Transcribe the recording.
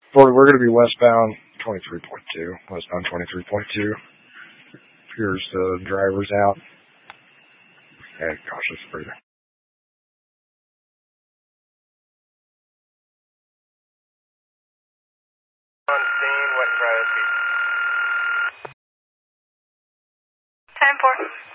We're going to be westbound 23.2. Westbound 23.2. Here's the drivers out. And cautious breathing. On scene, wet and dry. 10-4.